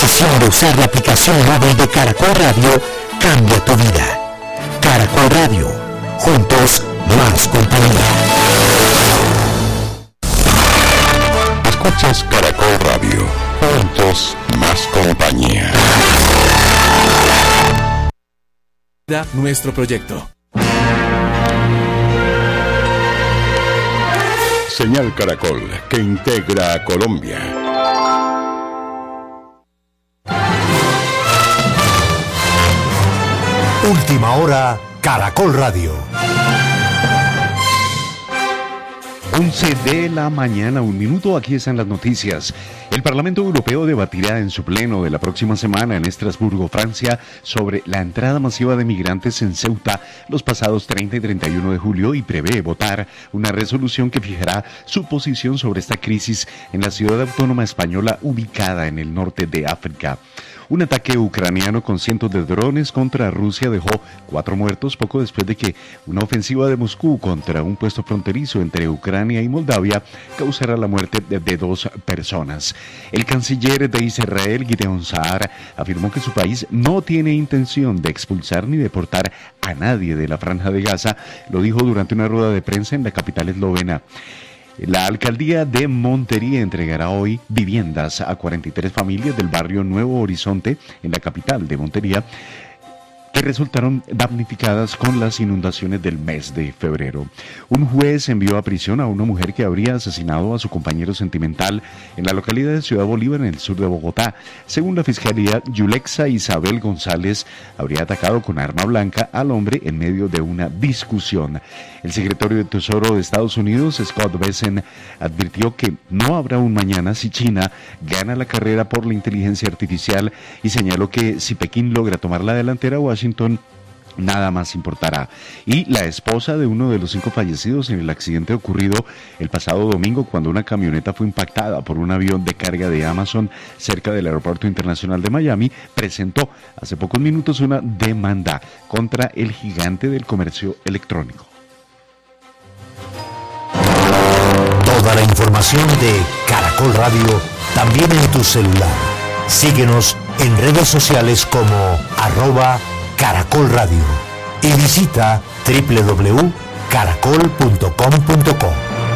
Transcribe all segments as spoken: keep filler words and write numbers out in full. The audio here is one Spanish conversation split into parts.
decisión de usar la aplicación móvil de Caracol Radio cambia tu vida. Caracol Radio, juntos más compañía. Escuchas Caracol Radio, juntos más compañía. Nuestro proyecto. Señal Caracol, que integra a Colombia. Última hora, Caracol Radio. once de la mañana, un minuto, aquí están las noticias. El Parlamento Europeo debatirá en su pleno de la próxima semana en Estrasburgo, Francia, sobre la entrada masiva de migrantes en Ceuta los pasados treinta y treinta y uno de julio y prevé votar una resolución que fijará su posición sobre esta crisis en la ciudad autónoma española ubicada en el norte de África. Un ataque ucraniano con cientos de drones contra Rusia dejó cuatro muertos poco después de que una ofensiva de Moscú contra un puesto fronterizo entre Ucrania y Moldavia causara la muerte de, de dos personas. El canciller de Israel, Gideon Saar, afirmó que su país no tiene intención de expulsar ni deportar a nadie de la Franja de Gaza. Lo dijo durante una rueda de prensa en la capital eslovena. La alcaldía de Montería entregará hoy viviendas a cuarenta y tres familias del barrio Nuevo Horizonte, en la capital de Montería, que resultaron damnificadas con las inundaciones del mes de febrero. Un juez envió a prisión a una mujer que habría asesinado a su compañero sentimental en la localidad de Ciudad Bolívar, en el sur de Bogotá. Según la fiscalía, Yulexa Isabel González habría atacado con arma blanca al hombre en medio de una discusión. El secretario de Tesoro de Estados Unidos, Scott Bessent, advirtió que no habrá un mañana si China gana la carrera por la inteligencia artificial y señaló que si Pekín logra tomar la delantera, Washington nada más importará. Y la esposa de uno de los cinco fallecidos en el accidente ocurrido el pasado domingo cuando una camioneta fue impactada por un avión de carga de Amazon cerca del Aeropuerto Internacional de Miami presentó hace pocos minutos una demanda contra el gigante del comercio electrónico. Toda la información de Caracol Radio también en tu celular. Síguenos en redes sociales como arroba Caracol Radio y visita doble u doble u doble u punto caracol punto com punto co.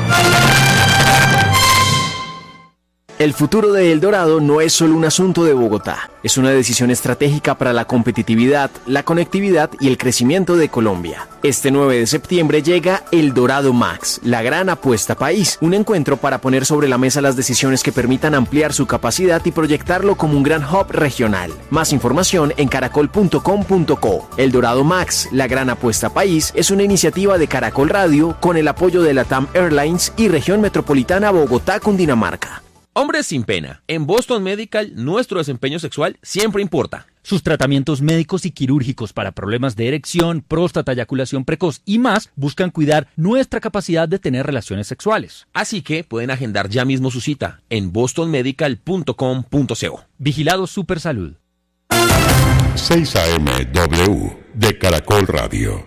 El futuro de El Dorado no es solo un asunto de Bogotá, es una decisión estratégica para la competitividad, la conectividad y el crecimiento de Colombia. Este nueve de septiembre llega El Dorado Max, la gran apuesta país, un encuentro para poner sobre la mesa las decisiones que permitan ampliar su capacidad y proyectarlo como un gran hub regional. Más información en caracol punto com punto co. El Dorado Max, la gran apuesta país, es una iniciativa de Caracol Radio con el apoyo de LATAM Airlines y Región Metropolitana Bogotá, Cundinamarca. Hombres sin pena. En Boston Medical, nuestro desempeño sexual siempre importa. Sus tratamientos médicos y quirúrgicos para problemas de erección, próstata, eyaculación precoz y más buscan cuidar nuestra capacidad de tener relaciones sexuales. Así que pueden agendar ya mismo su cita en boston medical punto com punto co. Vigilado Supersalud. seis A M W de Caracol Radio.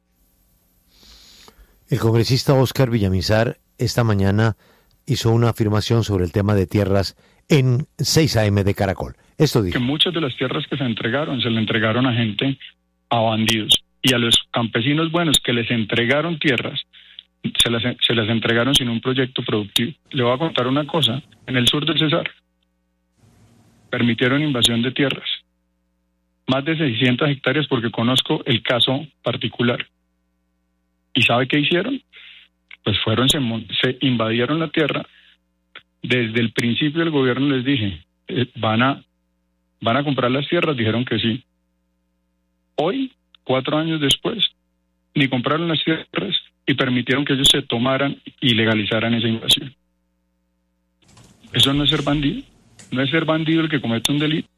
El congresista Óscar Villamizar esta mañana hizo una afirmación sobre el tema de tierras en seis A M de Caracol. Esto dijo. Que muchas de las tierras que se entregaron, se le entregaron a gente, a bandidos. Y a los campesinos buenos que les entregaron tierras, se las, se las entregaron sin un proyecto productivo. Le voy a contar una cosa. En el sur del Cesar, permitieron invasión de tierras. Más de seiscientas hectáreas porque conozco el caso particular. ¿Y sabe qué hicieron? Pues fueron, se, se invadieron la tierra. Desde el principio del gobierno les dije, eh, van a van a comprar las tierras, dijeron que sí. Hoy, cuatro años después, ni compraron las tierras y permitieron que ellos se tomaran y legalizaran esa invasión. ¿Eso no es ser bandido? ¿No es ser bandido el que comete un delito?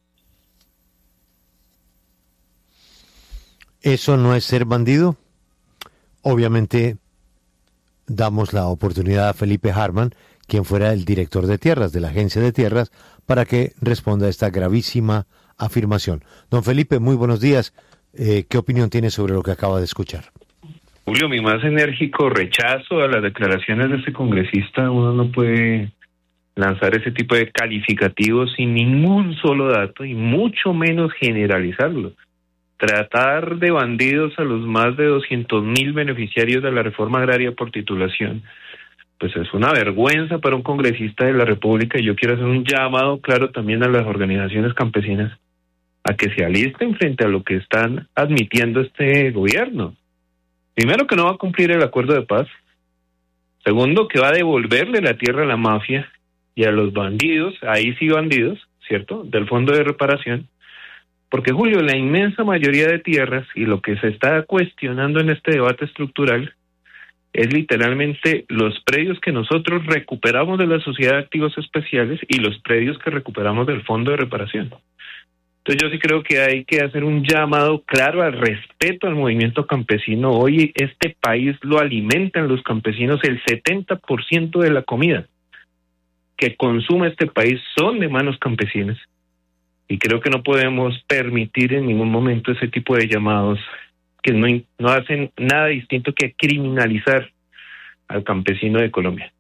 ¿Eso no es ser bandido? Obviamente damos la oportunidad a Felipe Harman, quien fuera el director de tierras de la Agencia de Tierras, para que responda a esta gravísima afirmación. Don Felipe, muy buenos días. Eh, ¿Qué opinión tiene sobre lo que acaba de escuchar? Julio, mi más enérgico rechazo a las declaraciones de este congresista. Uno no puede lanzar ese tipo de calificativos sin ningún solo dato y mucho menos generalizarlo. Tratar de bandidos a los más de doscientos mil beneficiarios de la reforma agraria por titulación, pues es una vergüenza para un congresista de la República, y yo quiero hacer un llamado claro también a las organizaciones campesinas a que se alisten frente a lo que están admitiendo este gobierno. Primero, que no va a cumplir el acuerdo de paz. Segundo, que va a devolverle la tierra a la mafia y a los bandidos, ahí sí bandidos, ¿cierto?, del Fondo de Reparación. Porque, Julio, la inmensa mayoría de tierras y lo que se está cuestionando en este debate estructural es literalmente los predios que nosotros recuperamos de la Sociedad de Activos Especiales y los predios que recuperamos del Fondo de Reparación. Entonces yo sí creo que hay que hacer un llamado claro al respeto al movimiento campesino. Hoy este país lo alimentan los campesinos, el setenta por ciento de la comida que consume este país son de manos campesinas. Y creo que no podemos permitir en ningún momento ese tipo de llamados que no, no hacen nada distinto que criminalizar al campesino de Colombia.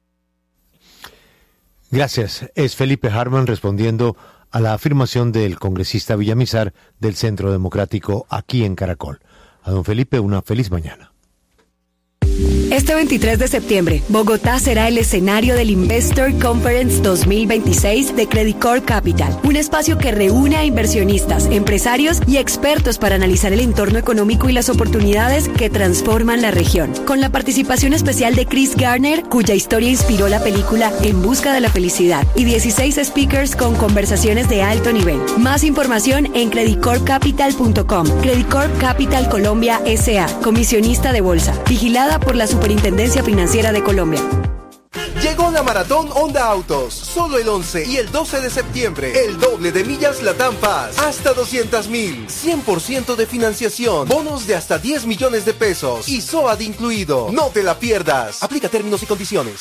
Gracias. Es Felipe Harman respondiendo a la afirmación del congresista Villamizar del Centro Democrático aquí en Caracol. A don Felipe, una feliz mañana. Este veintitrés de septiembre, Bogotá será el escenario del Investor Conference dos mil veintiséis de Credicor Capital, un espacio que reúne a inversionistas, empresarios y expertos para analizar el entorno económico y las oportunidades que transforman la región. Con la participación especial de Chris Garner, cuya historia inspiró la película En busca de la felicidad, y dieciséis speakers con conversaciones de alto nivel. Más información en credicorp capital punto com. Credicorp Capital Colombia S A, comisionista de bolsa, vigilada por la Superintendencia Financiera de Colombia. Llegó la Maratón Honda Autos, solo el once y el doce de septiembre, el doble de millas Latam Paz, hasta doscientos mil, cien por ciento de financiación, bonos de hasta diez millones de pesos y S O A D incluido. No te la pierdas, aplica términos y condiciones.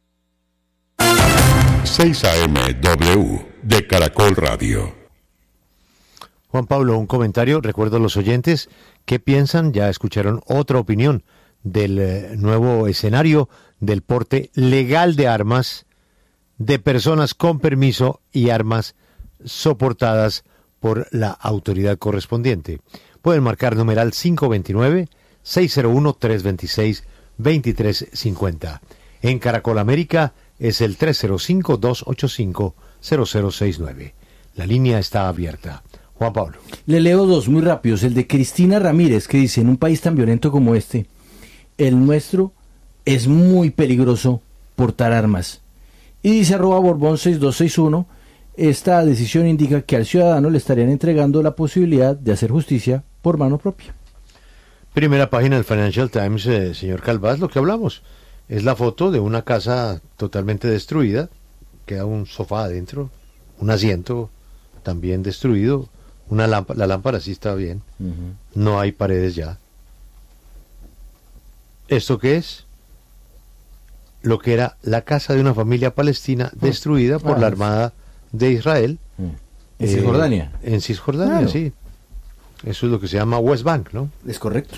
seis A M W de Caracol Radio. Juan Pablo, un comentario, recuerdo a los oyentes, ¿qué piensan? Ya escucharon otra opinión del eh, nuevo escenario del porte legal de armas de personas con permiso y armas soportadas por la autoridad correspondiente. Pueden marcar numeral cinco dos nueve, seis cero uno, tres dos seis, dos tres cinco cero. En Caracol América es el tres cero cinco, dos ocho cinco, cero cero seis nueve. La línea está abierta. Juan Pablo. Le leo dos muy rápidos. El de Cristina Ramírez, que dice: en un país tan violento como este, el nuestro, es muy peligroso portar armas. Y dice arroba Borbón seis dos seis uno, esta decisión indica que al ciudadano le estarían entregando la posibilidad de hacer justicia por mano propia. Primera página del Financial Times, eh, señor Calvás, lo que hablamos. Es la foto de una casa totalmente destruida, queda un sofá adentro, un asiento también destruido, una lámpara, la lámpara sí está bien, uh-huh. No hay paredes ya. ¿Esto qué es? Lo que era la casa de una familia palestina destruida por ah, la Armada de Israel. ¿En eh, Cisjordania? En Cisjordania, claro. Sí. Eso es lo que se llama West Bank, ¿no? Es correcto.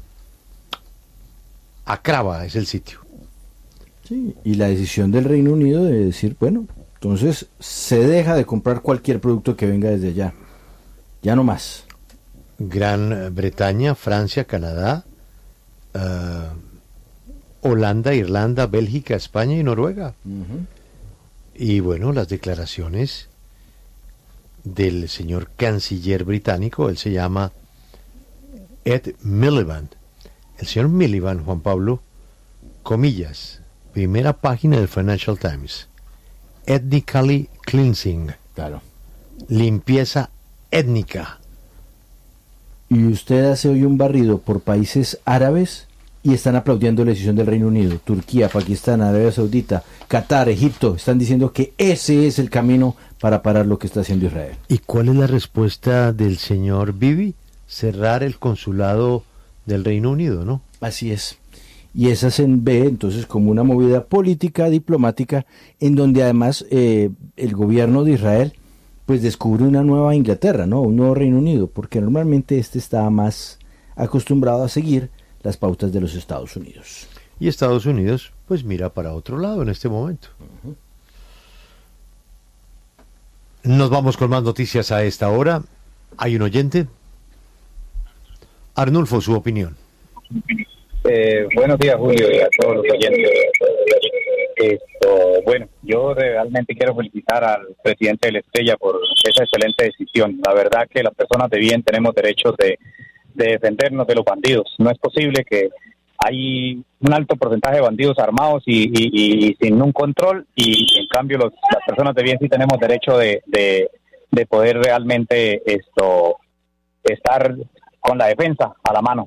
Akraba es el sitio. Sí, y la decisión del Reino Unido de decir, bueno, entonces se deja de comprar cualquier producto que venga desde allá. Ya no más. Gran Bretaña, Francia, Canadá, Uh, Holanda, Irlanda, Bélgica, España y Noruega. Uh-huh. Y bueno, las declaraciones del señor canciller británico, él se llama Ed Miliband. El señor Miliband, Juan Pablo, comillas, primera página del Financial Times, ethnically cleansing, claro, limpieza étnica. Y usted hace hoy un barrido por países árabes y están aplaudiendo la decisión del Reino Unido. Turquía, Pakistán, Arabia Saudita, Qatar, Egipto, están diciendo que ese es el camino para parar lo que está haciendo Israel. ¿Y cuál es la respuesta del señor Bibi? Cerrar el consulado del Reino Unido, ¿no? Así es. Y esa se ve entonces como una movida política, diplomática, en donde además eh, el gobierno de Israel pues descubre una nueva Inglaterra, ¿no? Un nuevo Reino Unido, porque normalmente este está más acostumbrado a seguir las pautas de los Estados Unidos. Y Estados Unidos, pues mira para otro lado en este momento. Uh-huh. Nos vamos con más noticias a esta hora. ¿Hay un oyente? Arnulfo, su opinión. Eh, buenos días, Julio, y a todos los oyentes. Esto, bueno, yo realmente quiero felicitar al presidente de la Estrella por esa excelente decisión. La verdad que las personas de bien tenemos derecho de, de defendernos de los bandidos. No es posible que hay un alto porcentaje de bandidos armados y, y, y sin un control, y en cambio los, las personas de bien sí tenemos derecho de, de, de poder realmente esto estar con la defensa a la mano.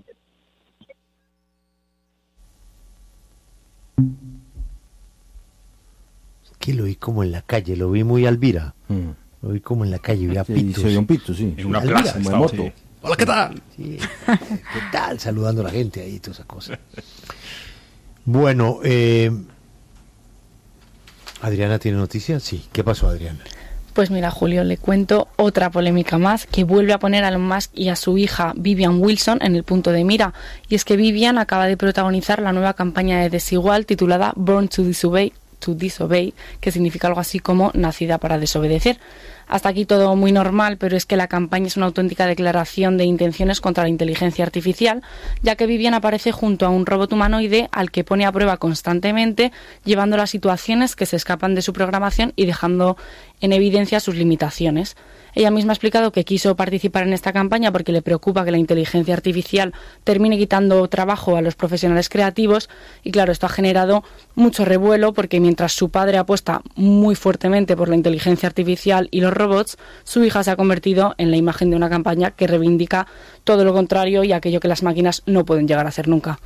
Que lo vi como en la calle, lo vi muy Alvira. Mm. Lo vi como en la calle, vi a sí, Pitos. Soy un Pito, sí. En una Alvira, plaza. Como en moto. Sí. Hola, ¿qué tal? Sí. ¿Qué tal? Saludando a la gente ahí, toda esa cosa. Bueno, eh, ¿Adriana tiene noticias? Sí. ¿Qué pasó, Adriana? Pues mira, Julio, le cuento otra polémica más que vuelve a poner a Elon Musk y a su hija Vivian Wilson en el punto de mira. Y es que Vivian acaba de protagonizar la nueva campaña de Desigual titulada Born to Disobey, to Disobey, que significa algo así como nacida para desobedecer. Hasta aquí todo muy normal, pero es que la campaña es una auténtica declaración de intenciones contra la inteligencia artificial, ya que Vivian aparece junto a un robot humanoide al que pone a prueba constantemente, llevando las situaciones que se escapan de su programación y dejando en evidencia sus limitaciones. Ella misma ha explicado que quiso participar en esta campaña porque le preocupa que la inteligencia artificial termine quitando trabajo a los profesionales creativos y claro, esto ha generado mucho revuelo porque mientras su padre apuesta muy fuertemente por la inteligencia artificial y los robots, su hija se ha convertido en la imagen de una campaña que reivindica todo lo contrario y aquello que las máquinas no pueden llegar a hacer nunca.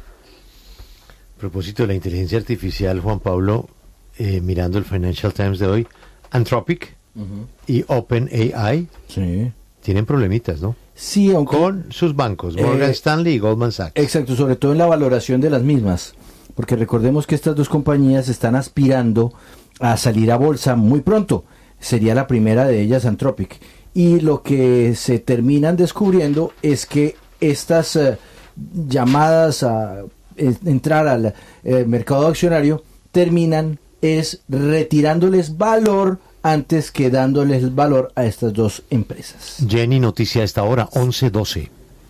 A propósito de la inteligencia artificial, Juan Pablo, eh, mirando el Financial Times de hoy, Anthropic Uh-huh. y OpenAI sí. tienen problemitas, ¿no? Sí, aunque, con sus bancos, Morgan eh, Stanley y Goldman Sachs. Exacto, sobre todo en la valoración de las mismas, porque recordemos que estas dos compañías están aspirando a salir a bolsa muy pronto. Sería la primera de ellas, Anthropic. Y lo que se terminan descubriendo es que estas eh, llamadas a eh, entrar al eh, mercado accionario terminan es retirándoles valor antes que dándoles valor a estas dos empresas. Jenny, noticia a esta hora, once doce.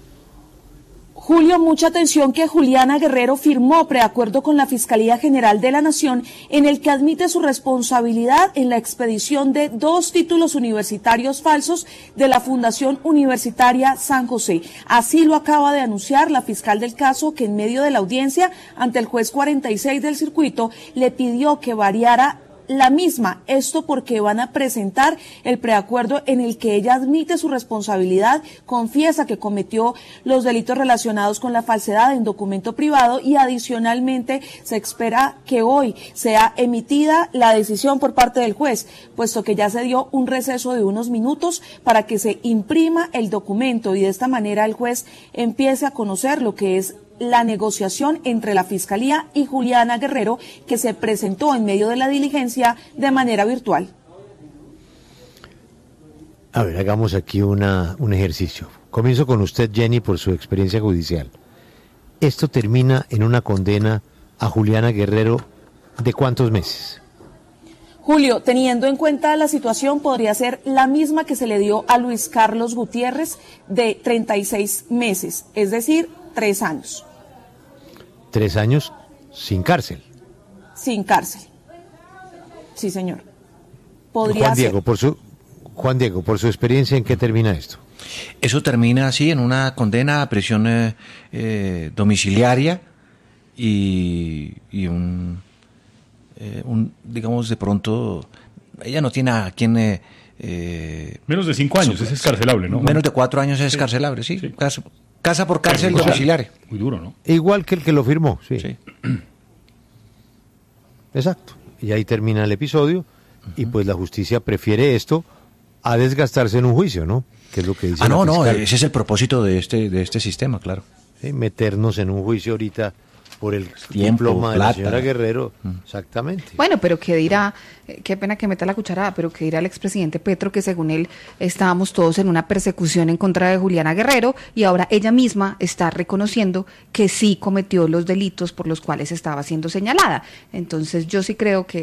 Julio, mucha atención que Juliana Guerrero firmó preacuerdo con la Fiscalía General de la Nación en el que admite su responsabilidad en la expedición de dos títulos universitarios falsos de la Fundación Universitaria San José. Así lo acaba de anunciar la fiscal del caso, que en medio de la audiencia ante el juez cuarenta y seis del circuito le pidió que variara la misma, esto porque van a presentar el preacuerdo en el que ella admite su responsabilidad, confiesa que cometió los delitos relacionados con la falsedad en documento privado y adicionalmente se espera que hoy sea emitida la decisión por parte del juez, puesto que ya se dio un receso de unos minutos para que se imprima el documento y de esta manera el juez empiece a conocer lo que es la negociación entre la Fiscalía y Juliana Guerrero, que se presentó en medio de la diligencia de manera virtual. A ver, hagamos aquí una, un ejercicio. Comienzo con usted, Jenny, por su experiencia judicial. ¿Esto termina en una condena a Juliana Guerrero de cuántos meses? Julio, teniendo en cuenta la situación, podría ser la misma que se le dio a Luis Carlos Gutiérrez de treinta y seis meses, es decir, tres años. Tres años sin cárcel. Sin cárcel. Sí, señor. Podría Juan Diego, ser. por su Juan Diego, por su experiencia, ¿en qué termina esto? Eso termina así, en una condena a prisión eh, eh, domiciliaria y, y un, eh, un, digamos, de pronto, ella no tiene a quien... Eh, eh, menos de cinco años, su, es escarcelable, ¿no? Menos de cuatro años es escarcelable, sí. sí. Casa, casa por cárcel sí, domiciliaria. Muy duro, ¿no? Igual que el que lo firmó, sí. sí. Exacto. Y ahí termina el episodio, uh-huh. y pues la justicia prefiere esto a desgastarse en un juicio, ¿no? Que es lo que dice Ah, no, la no, fiscal. ese es el propósito de este, de este sistema, claro. Sí, meternos en un juicio ahorita por el Tiempo, diploma de plata. la señora Guerrero, exactamente. Bueno, pero qué dirá, eh, qué pena que meta la cucharada, pero qué dirá el expresidente Petro, que según él estábamos todos en una persecución en contra de Juliana Guerrero y ahora ella misma está reconociendo que sí cometió los delitos por los cuales estaba siendo señalada. Entonces yo sí creo que,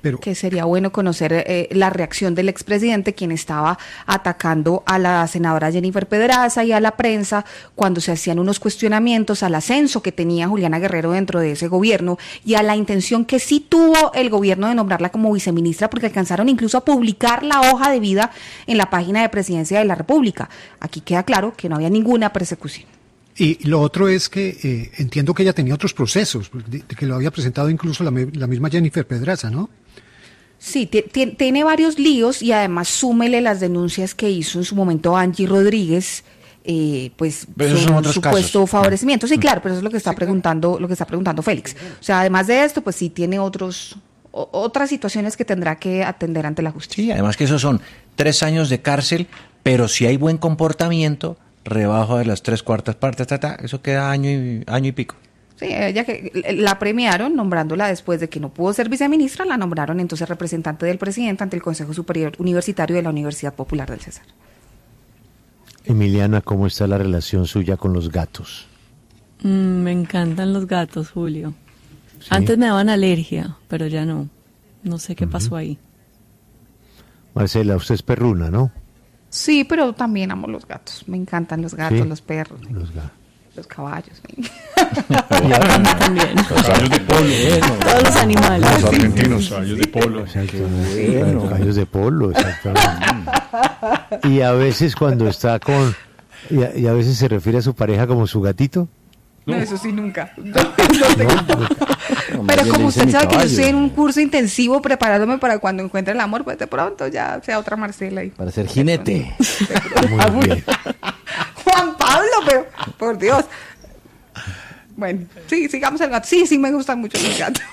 Pero, que sería bueno conocer eh, la reacción del expresidente, quien estaba atacando a la senadora Jennifer Pedraza y a la prensa cuando se hacían unos cuestionamientos al ascenso que tenía Juliana Guerrero dentro de ese gobierno y a la intención que sí tuvo el gobierno de nombrarla como viceministra, porque alcanzaron incluso a publicar la hoja de vida en la página de Presidencia de la República. Aquí queda claro que no había ninguna persecución. Y lo otro es que eh, entiendo que ella tenía otros procesos, de, de que lo había presentado incluso la, la misma Jennifer Pedraza, ¿no? Sí, tiene varios líos y además súmele las denuncias que hizo en su momento Angie Rodríguez, eh, pues son un supuesto casos. favorecimiento. Sí, claro, pero eso es lo que está sí, preguntando, lo que está preguntando Félix. O sea, además de esto, pues sí tiene otros o, otras situaciones que tendrá que atender ante la justicia. Sí, además que esos son tres años de cárcel, pero si hay buen comportamiento, rebajo de las tres cuartas partes, ta, ta, eso queda año y año y pico. Sí, ella que la premiaron nombrándola después de que no pudo ser viceministra, la nombraron entonces representante del presidente ante el Consejo Superior Universitario de la Universidad Popular del Cesar. Emiliana, ¿cómo está la relación suya con los gatos? Mm, me encantan los gatos, Julio. ¿Sí? Antes me daban alergia, pero ya no. No sé qué uh-huh. pasó ahí. Marcela, usted es perruna, ¿no? Sí, pero también amo los gatos. Me encantan los gatos, ¿sí? Los perros. Los gatos. Los caballos. También. Los caballos de polo. Bueno, todos los animales. Los argentinos, caballos de polo. Exacto. Bueno. Caballos de polo, exactamente. Y a veces cuando está con... Y a, y a veces se refiere a su pareja como su gatito. No, eso sí, nunca. No, no, no, pero como usted sabe que yo estoy en un curso intensivo preparándome para cuando encuentre el amor, pues de pronto ya sea otra Marcela ahí. Para ser jinete. Muy bien. Juan Pablo, pero por Dios. Bueno, sí, sigamos el gato. Sí, sí me gustan mucho los gatos.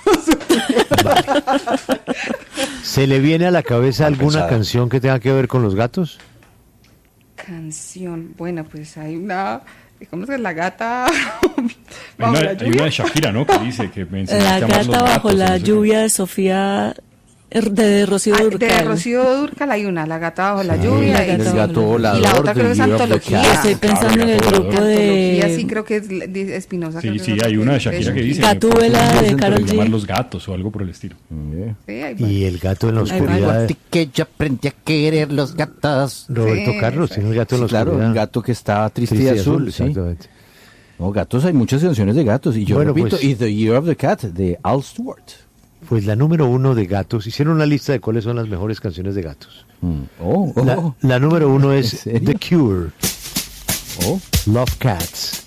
¿Se le viene a la cabeza alguna canción que tenga que ver con los gatos? Canción, bueno, pues hay una... ¿Cómo es que la gata? Hay una, hay una de Shakira, ¿no? Que dice que me enseñaste La gata bajo gatos, la no sé lluvia qué. De Sofía... De Rocío ah, Dúrcal. De Rocío Dúrcal hay una, La gata bajo sí, la lluvia. La gata, el gato volador. Y la otra creo que es antología. Estoy pensando claro, en el grupo de... Sí, creo que es Espinosa. Sí, sí, hay una de Shakira que dice... Gatúbela de Karol G. Los gatos o algo por el estilo. Sí, y el gato en la oscuridad. Que yo aprendí a querer los gatos. Roberto sí, Carlos tiene el gato en la oscuridad. Claro, un gato que está triste, triste y azul. azul sí. Exactamente. No, gatos, hay muchas canciones de gatos. Y yo bueno, repito, pues, y The Year of the Cat, de Al Stewart. Pues la número uno de gatos, hicieron una lista de cuáles son las mejores canciones de gatos. Mm. Oh, oh. La, la número uno es The Cure, oh. Love Cats.